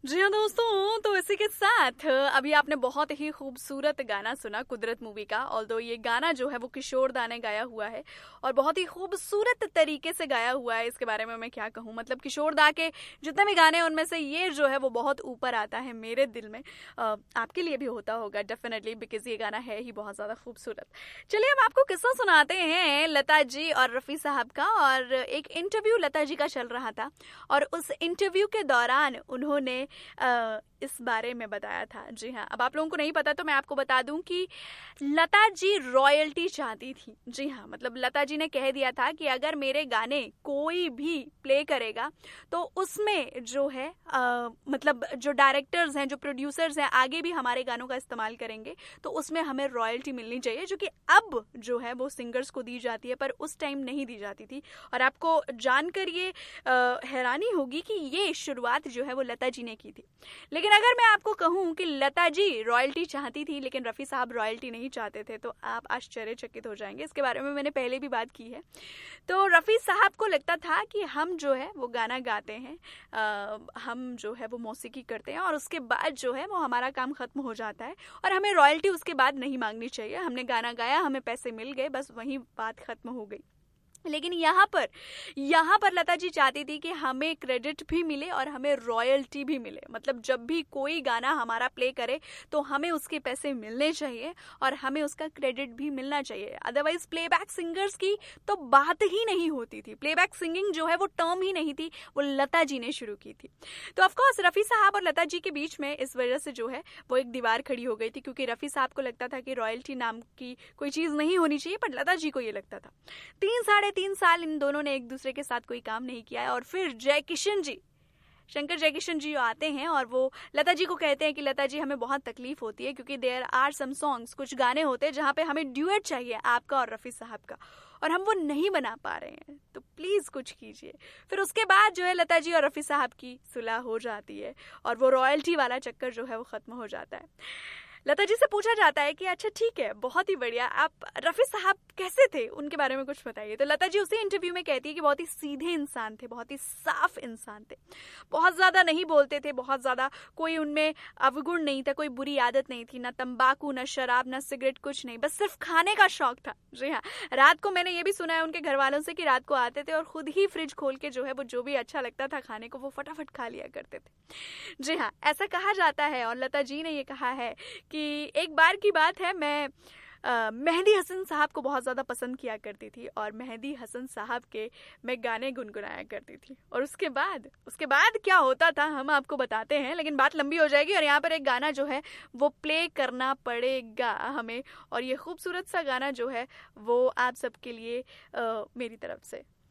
जी हाँ दोस्तों, तो इसी के साथ अभी आपने बहुत ही खूबसूरत गाना सुना कुदरत मूवी का। ऑल्दो ये गाना जो है वो किशोर दा ने गाया हुआ है और बहुत ही खूबसूरत तरीके से गाया हुआ है। इसके बारे में मैं क्या कहूँ, मतलब किशोर दा के जितने भी गाने हैं उनमें से ये जो है वो बहुत ऊपर आता है मेरे दिल में। आपके लिए भी होता होगा डेफिनेटली, बिकॉज ये गाना है ही बहुत ज़्यादा खूबसूरत। चलिए अब आपको किस्सा सुनाते हैं लता जी और रफ़ी साहब का। और एक इंटरव्यू लता जी का चल रहा था और उस इंटरव्यू के दौरान उन्होंने इस बारे में बताया था। जी हाँ, अब आप लोगों को नहीं पता तो मैं आपको बता दूं कि लता जी रॉयल्टी चाहती थी। जी हाँ, मतलब लता जी ने कह दिया था कि अगर मेरे गाने कोई भी प्ले करेगा तो उसमें जो है मतलब जो डायरेक्टर्स हैं, जो प्रोड्यूसर्स हैं, आगे भी हमारे गानों का इस्तेमाल करेंगे तो उसमें हमें रॉयल्टी मिलनी चाहिए, जो कि अब जो है वो सिंगर्स को दी जाती है पर उस टाइम नहीं दी जाती थी। और आपको जानकर ये हैरानी होगी कि ये शुरुआत जो है वो लता जी ने की थी। लेकिन अगर मैं आपको कहूं कि लता जी रॉयल्टी चाहती थी लेकिन रफ़ी साहब रॉयल्टी नहीं चाहते थे तो आप आश्चर्यचकित हो जाएंगे। इसके बारे में मैंने पहले भी बात की है। तो रफ़ी साहब को लगता था कि हम जो है वो गाना गाते हैं, हम जो है वो मौसीकी करते हैं और उसके बाद जो है वो हमारा काम ख़त्म हो जाता है और हमें रॉयल्टी उसके बाद नहीं मांगनी चाहिए। हमने गाना गाया, हमें पैसे मिल गए, बस वहीं बात ख़त्म हो गई। लेकिन यहाँ पर लता जी चाहती थी कि हमें क्रेडिट भी मिले और हमें रॉयल्टी भी मिले। मतलब जब भी कोई गाना हमारा प्ले करे तो हमें उसके पैसे मिलने चाहिए और हमें उसका क्रेडिट भी मिलना चाहिए। अदरवाइज प्लेबैक सिंगर्स की तो बात ही नहीं होती थी। प्लेबैक सिंगिंग जो है वो टर्म ही नहीं थी, वो लता जी ने शुरू की थी। तो ऑफकोर्स रफ़ी साहब और लता जी के बीच में इस वजह से जो है वो एक दीवार खड़ी हो गई थी, क्योंकि रफ़ी साहब को लगता था कि रॉयल्टी नाम की कोई चीज़ नहीं होनी चाहिए, पर लता जी को ये लगता था। 3 साढ़े 3 साल इन दोनों ने एक दूसरे के साथ कोई काम नहीं किया है और फिर शंकर जयकिशन जी आते हैं और वो लता जी को कहते हैं कि लता जी हमें बहुत तकलीफ होती है क्योंकि देयर आर सम सॉन्ग्स, कुछ गाने होते हैं जहाँ पे हमें ड्यूएट चाहिए आपका और रफ़ी साहब का और हम वो नहीं बना पा रहे हैं, तो प्लीज़ कुछ कीजिए। फिर उसके बाद जो है लता जी और रफ़ी साहब की सुलह हो जाती है और वो रॉयल्टी वाला चक्कर जो है वो ख़त्म हो जाता है। लता जी से पूछा जाता है कि अच्छा ठीक है, बहुत ही बढ़िया, आप रफ़ी साहब कैसे थे, उनके बारे में कुछ बताइए। तो लता जी उसी इंटरव्यू में कहती है कि बहुत ही सीधे इंसान थे, बहुत ही साफ इंसान थे, बहुत ज़्यादा नहीं बोलते थे, बहुत ज़्यादा कोई उनमें अवगुण नहीं था, कोई बुरी आदत नहीं थी, ना तंबाकू, ना शराब, ना सिगरेट, कुछ नहीं, बस सिर्फ खाने का शौक था। जी हाँ, रात को मैंने ये भी सुना है उनके घर वालों से कि रात को आते थे और खुद ही फ्रिज खोल के जो है वो जो भी अच्छा लगता था खाने को वो फटाफट खा लिया करते थे। जी हाँ, ऐसा कहा जाता है। और लता जी ने ये कहा है कि एक बार की बात है, मैं मेहदी हसन साहब को बहुत ज़्यादा पसंद किया करती थी और मेहदी हसन साहब के मैं गाने गुनगुनाया करती थी। और उसके बाद क्या होता था हम आपको बताते हैं, लेकिन बात लंबी हो जाएगी और यहाँ पर एक गाना जो है वो प्ले करना पड़ेगा हमें। और ये खूबसूरत सा गाना जो है वो आप सबके लिए मेरी तरफ से।